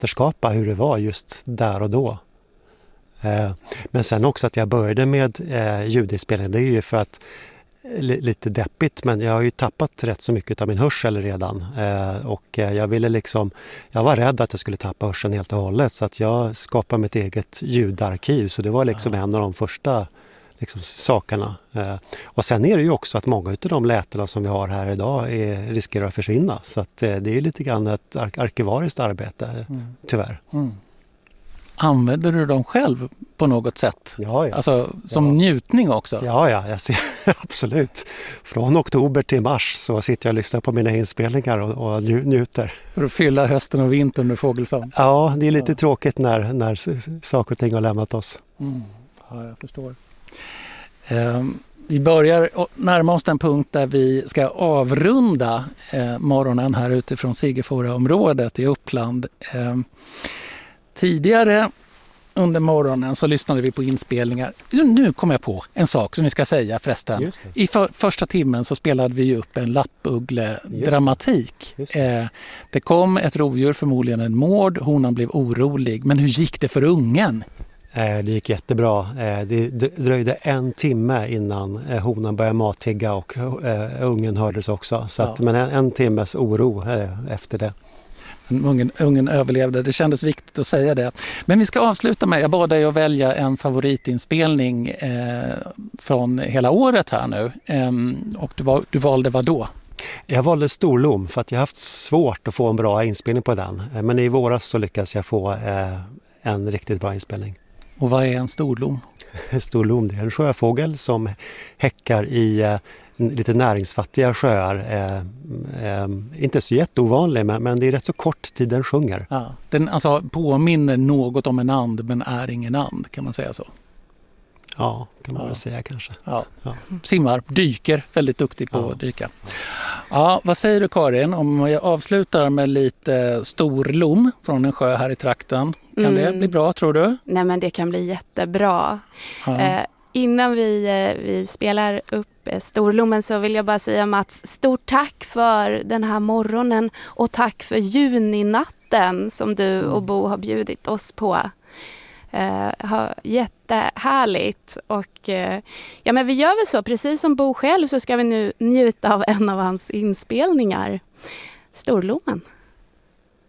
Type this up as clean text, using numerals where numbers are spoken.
återskapa hur det var just där och då. Men sen också att jag började med ljudinspelning, det är ju för att lite deppigt, men jag har ju tappat rätt så mycket av min hörsel redan. Och jag var rädd att jag skulle tappa hörseln helt och hållet, så att jag skapade mitt eget ljudarkiv. Så det var liksom en av de första sakerna. Och sen är det ju också att många av de lätena som vi har här idag riskerar att försvinna. Så att det är lite grann ett arkivariskt arbete, tyvärr. Mm. Använder du dem själv på något sätt? Ja. Alltså som njutning också? Ja, jag ser absolut. Från oktober till mars så sitter jag och lyssnar på mina inspelningar och njuter. För att fylla hösten och vintern med fågelsång? Ja, det är lite tråkigt när saker och ting har lämnat oss. Ja, jag förstår. Vi börjar närma oss den punkt där vi ska avrunda morgonen här utifrån Sigefora-området i Uppland. Tidigare under morgonen så lyssnade vi på inspelningar. Nu kom jag på en sak som vi ska säga förresten. I första timmen så spelade vi upp en lappuggledramatik. Det kom ett rovdjur, förmodligen en mård. Honan blev orolig. Men hur gick det för ungen? Det gick jättebra. Det dröjde 1 timme innan honan började matigga och ungen hördes också. Så att, men 1 timmes oro efter det. Ungen överlevde, det kändes viktigt att säga det. Men vi ska avsluta med, jag bad dig att välja en favoritinspelning från hela året här nu. Och du valde vad då? Jag valde Storlom för att jag har haft svårt att få en bra inspelning på den. Men i våras så lyckades jag få en riktigt bra inspelning. Och vad är en storlom? Storlom, det är en sjöfågel som häckar i lite näringsfattiga sjöar. Inte så jätteovanlig, men det är rätt så kort tid den sjunger. Ja, den alltså påminner något om en and, men är ingen and, kan man säga så? Ja, kan man väl säga kanske. Ja. Simmar, dyker, väldigt duktig på att dyka. Ja, vad säger du Karin om jag avslutar med lite storlom från en sjö här i trakten? Kan det bli bra, tror du? Nej, men det kan bli jättebra. Innan vi spelar upp Storlommen så vill jag bara säga, Mats, stort tack för den här morgonen och tack för juninatten som du och Bo har bjudit oss på. Jättehärligt. Och men vi gör väl så, precis som Bo själv så ska vi nu njuta av en av hans inspelningar, Storlommen.